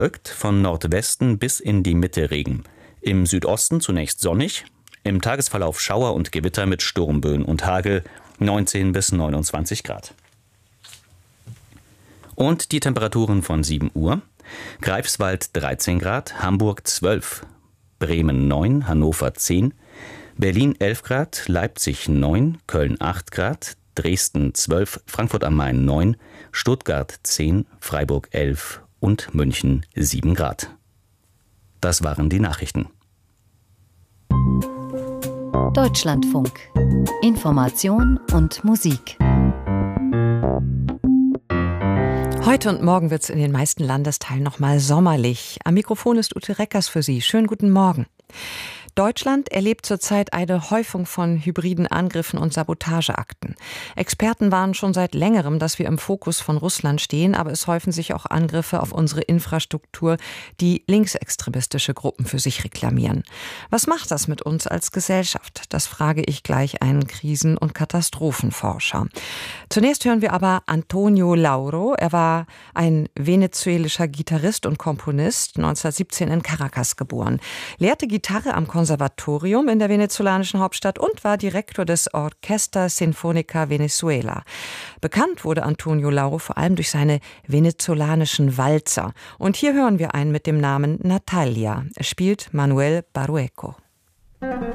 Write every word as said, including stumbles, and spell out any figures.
Bewölkt, von Nordwesten bis in die Mitte Regen. Im Südosten zunächst sonnig, im Tagesverlauf Schauer und Gewitter mit Sturmböen und Hagel, neunzehn bis neunundzwanzig Grad. Und die Temperaturen von sieben Uhr. Greifswald dreizehn Grad, Hamburg zwölf, Bremen neun, Hannover zehn, Berlin elf Grad, Leipzig neun, Köln acht Grad, Dresden zwölf, Frankfurt am Main neun, Stuttgart zehn, Freiburg elf und München sieben Grad. Das waren die Nachrichten. Deutschlandfunk. Information und Musik. Heute und morgen wird es in den meisten Landesteilen noch mal sommerlich. Am Mikrofon ist Ute Reckers für Sie. Schönen guten Morgen. Deutschland erlebt zurzeit eine Häufung von hybriden Angriffen und Sabotageakten. Experten warnen schon seit längerem, dass wir im Fokus von Russland stehen, aber es häufen sich auch Angriffe auf unsere Infrastruktur, die linksextremistische Gruppen für sich reklamieren. Was macht das mit uns als Gesellschaft? Das frage ich gleich einen Krisen- und Katastrophenforscher. Zunächst hören wir aber Antonio Lauro. Er war ein venezuelischer Gitarrist und Komponist, neunzehnhundertsiebzehn in Caracas geboren, lehrte Gitarre am Konservatorium in der venezolanischen Hauptstadt und war Direktor des Orquesta Sinfónica Venezuela. Bekannt wurde Antonio Lauro vor allem durch seine venezolanischen Walzer. Und hier hören wir einen mit dem Namen Natalia. Er spielt Manuel Barueco.